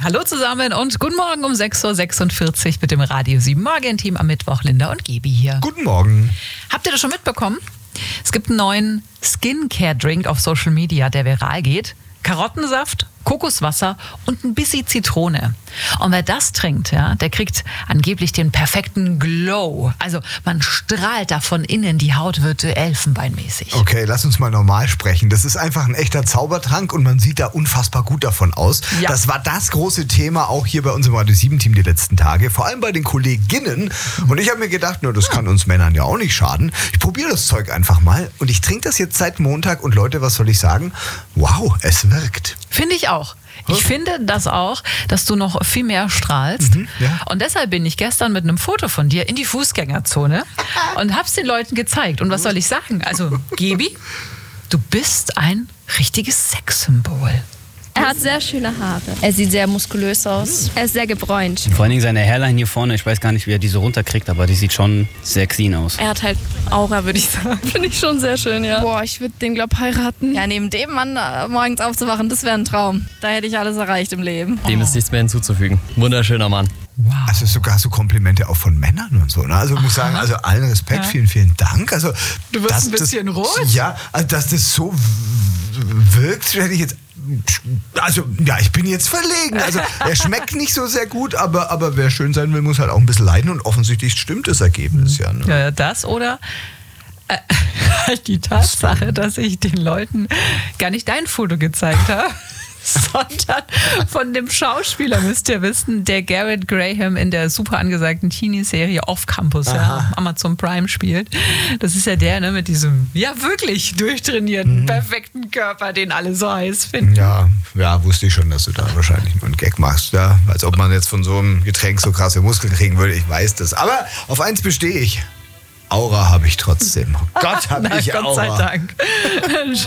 Hallo zusammen und guten Morgen um 6.46 Uhr mit dem Radio 7 Morgen-Team am Mittwoch. Linda und Gebi hier. Guten Morgen. Habt ihr das schon mitbekommen? Es gibt einen neuen Skincare-Drink auf Social Media, der viral geht. Karottensaft, Kokoswasser und ein bisschen Zitrone. Und wer das trinkt, ja, der kriegt angeblich den perfekten Glow. Also man strahlt da von innen, die Haut wird elfenbeinmäßig. Okay, lass uns mal normal sprechen. Das ist einfach ein echter Zaubertrank und man sieht da unfassbar gut davon aus. Ja. Das war das große Thema auch hier bei unserem Radio 7 Team die letzten Tage. Vor allem bei den Kolleginnen. Und ich habe mir gedacht, das kann uns Männern ja auch nicht schaden. Ich probiere das Zeug einfach mal und ich trinke das jetzt seit Montag und Leute, was soll ich sagen? Wow, es wirkt. Finde ich auch. Ich finde das auch, dass du noch viel mehr strahlst. Ja. Und deshalb bin ich gestern mit einem Foto von dir in die Fußgängerzone und hab's den Leuten gezeigt. Und was soll ich sagen? Also, Gebi, du bist ein richtiges Sexsymbol. Er hat sehr schöne Haare. Er sieht sehr muskulös aus. Er ist sehr gebräunt. Vor allen Dingen seine Hairline hier vorne, ich weiß gar nicht, wie er die so runterkriegt, aber die sieht schon sehr clean aus. Er hat halt Aura, würde ich sagen. Finde ich schon sehr schön, ja. Boah, ich würde den, glaub, heiraten. Ja, neben dem Mann morgens aufzuwachen, das wäre ein Traum. Da hätte ich alles erreicht im Leben. Dem ist nichts mehr hinzuzufügen. Wunderschöner Mann. Wow. Also sogar so Komplimente auch von Männern und so. Ne? Also ich muss sagen, also allen Respekt, vielen, vielen Dank. Also, Du wirst ein bisschen rot. Ja, also dass das so wirkt, hätte ich jetzt... Also, ja, ich bin jetzt verlegen. Also, er schmeckt nicht so sehr gut, aber wer schön sein will, muss halt auch ein bisschen leiden und offensichtlich stimmt das Ergebnis ja. Ne? Ja, das oder die Tatsache, dass ich den Leuten gar nicht dein Foto gezeigt habe, sondern von dem Schauspieler, müsst ihr wissen, der Garrett Graham in der super angesagten Teenie-Serie Off Campus, ja, Amazon Prime spielt. Das ist ja der, ne, mit diesem, ja wirklich durchtrainierten, perfekten Körper, den alle so heiß finden. Ja, wusste ich schon, dass du da wahrscheinlich nur einen Gag machst. Ja? Als ob man jetzt von so einem Getränk so krasse Muskeln kriegen würde. Ich weiß das. Aber auf eins bestehe ich. Aura habe ich trotzdem. Gott habe ich Aura. Gott sei Dank.